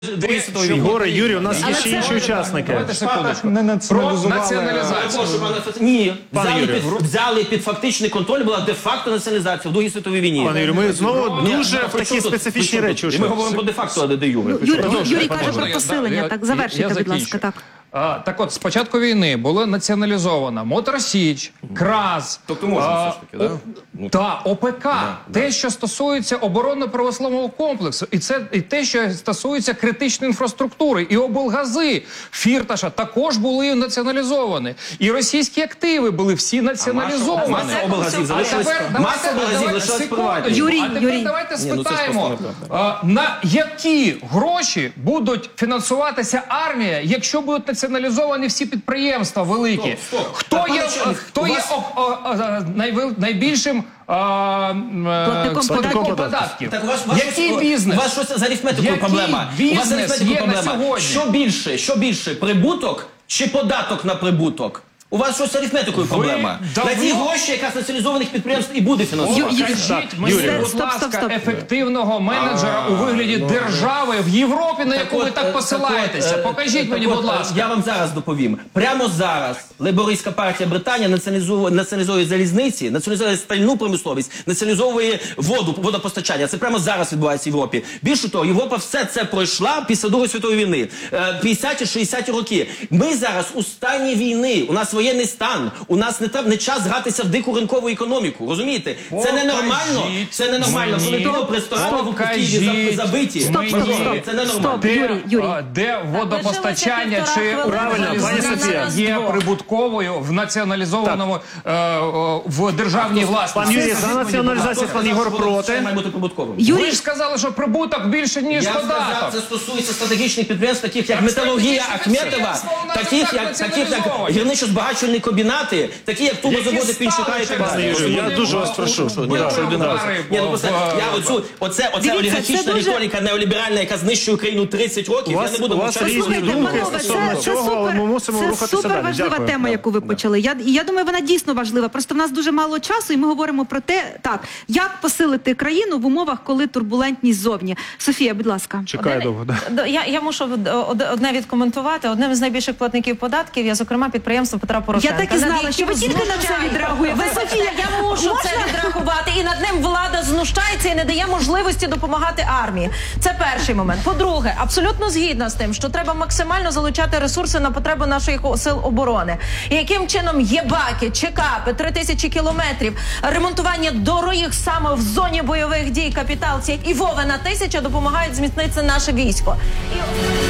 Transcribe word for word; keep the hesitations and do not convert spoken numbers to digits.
Єгоре, Юрій, у нас є ще інші учасники. Давайте секундочку. Не націоналізували. Про націоналізацію. Ні, Пане взяли Юрію. під, взяли під фактичний контроль, була де-факто націоналізація в Другій світовій війні. Пане Юрію, ми знову Ні, дуже ну, в при такі чому тут- специфічні при чому речі. тут? І ми говоримо про де-факто, а не де-юре. Юрій, Продовжуйте, Юрій пане каже Юрій. про посилення. Я- Так, я- завершуйте, я будь ласка. закінчу. Так. А, так от, з початку війни була націоналізована Моторсіч, КРАС, Тобто можна а, все ж таки, да? О- Ну, та ОПК, те, що стосується оборонно-промислового комплексу, і це і те, що стосується критичної інфраструктури, і облгази Фірташа також були націоналізовані. І російські активи були всі націоналізовані. Маса облгазів А залишилась, тепер маса давайте- облгазів давайте лишилась секунду. приватні. Юрій, а тепер Юрій. давайте Ні, ну це ж спитаємо, просто неправда. а, на які гроші будуть фінансуватися армія, якщо будуть націоналізовані всі підприємства великі? Стоп, стоп. Хто Так, є, пане Черник, хто у є вас- о- о- о- найвел- найбільшим а, м, е, Платником платником податків. податків? Так у вас, у вас Який щось- бізнес? У вас щось з арифметикою Який проблема. У вас з бізнес арифметикою є на проблема. сьогодні? Що більше, що більше, прибуток чи податок на прибуток? У вас щось з арифметикою проблема. давно- На ті гроші якраз націоналізованих підприємств і буде фінансувати. Ю- Покажіть мені, Юрій. будь Стоп, ласка, стоп, стоп. ефективного менеджера у вигляді держави в Європі, на яку ви от, так е, посилаєтеся. так от, е, Покажіть так мені, от, будь е, ласка. Я вам зараз доповім. Прямо зараз лейбористська партія Британії націоналізує, націоналізує залізниці, націоналізує стальну промисловість, націоналізовує воду, водопостачання. Це прямо зараз відбувається в Європі. Більше того, Європа все це пройшла після Другої світової війни. Е, п'ятдесяті-шістдесяті роки. Ми зараз у стані війни, у нас воєнний стан, у нас не, та- не час гратися в дику ринкову економіку, розумієте? Це ненормально, це ненормально. мені, Коли того ресторани в покажіть Києві забиті. Стоп, стоп, Можливо, стоп. Це ненормально. Стоп. Де, Юрій, Юрій. а, де водопостачання лишилося чи півтора Правильно, хвилини. пані Зараз Софія. є двох. прибутковою в націоналізованому е, о, в державній власності? Пан Юрій, Скажіть за мені, націоналізацію, Хто пан сказав, Єгор що воно проти. має бути прибутковим? Ви Юрій, ж сказали, що прибуток більше, ніж Я сказав, податок. це стосується стратегічних підприємств, таких як Так, металургія стратегічні Ахметова, підприємства у нас таких так як, таких як націоналізовані. гірничо-збагачувальні комбінати, такі як турбозаводи Пінчука і так Пане далі. Юрію, я дуже вас прошу. Що, Будь ні, ласка, що один раз. удари Ні, ну в- просто в- я оцю, оце, оце Дивіться, олігархічна це дуже- риторика неоліберальна, яка знищує Україну тридцять років, У я вас, не буду у вас мовчати. різні Слухайте, думки панове, стосовно це, цього, це але ми супер, мусимо це рухатися супер далі. важлива Дякую. тема, яку ви почали. Я, я думаю, вона дійсно важлива. Просто в нас дуже мало часу, і ми говоримо про те, так, як посилити країну в умовах, коли турбулентність ззовні. Софія, будь ласка. Чекає Один- довго, да. До- Я, я мушу од- од- одне відкоментувати. Одним з найбільших платників податків є, зокрема, підприємство Петра Я Порошенка. так і знала, Над що ви яким тільки на це знущається. відреагуєте. Ви, Вибачте, Софія, я мушу можна? це відреагувати, і над ним влада знущається і не дає можливості допомагати армії. Це перший момент. По-друге, абсолютно згідна з тим, що треба максимально залучати ресурси на потреби наших сил оборони. І яким чином єбаки, чекапи, три тисячі кілометрів, ремонтування доріг саме в зоні бойових дій, капіталці і Вовина тисяча допомагають зміцнити наше військо. І...